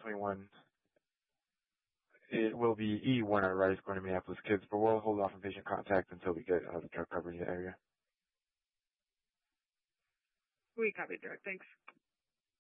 2021, it will be E. Warner Rice going to Minneapolis Kids, but we'll hold off on patient contact until we get the drug coverage in the area. We copy, Direct. Thanks.